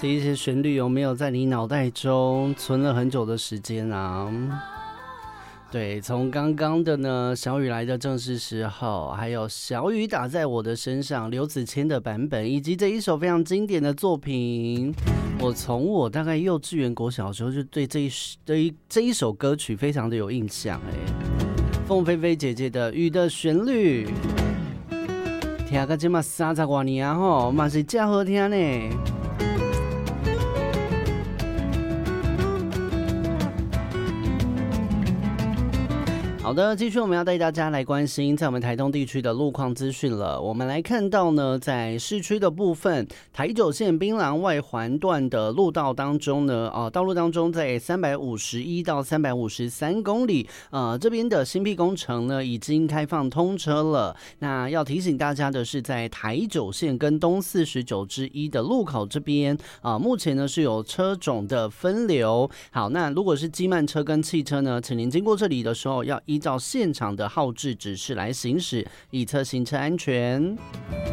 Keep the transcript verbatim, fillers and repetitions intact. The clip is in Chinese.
这一些旋律有没有在你脑袋中存了很久的时间啊？对，从刚刚的呢，小雨来的正是时候，还有小雨打在我的身上，刘子谦的版本，以及这一首非常经典的作品，我从我大概幼稚园国小的时候就对这一这一这一首歌曲非常的有印象哎。凤飞飞姐姐的《雨的旋律》，听到这嘛三十多年吼，嘛是真好听呢。好的，继续我们要带大家来关心在我们台东地区的路况资讯了。我们来看到呢，在市区的部分，台九线槟榔外环段的路道当中呢，呃，道路当中在三百五十一到三百五十三公里，呃，这边的新辟工程呢已经开放通车了。那要提醒大家的是，在台九线跟东四十九之一的路口这边，啊、呃，目前呢是有车种的分流。好，那如果是机慢车跟汽车呢，请您经过这里的时候要依照现场的号志指示来行驶，以测行车安全。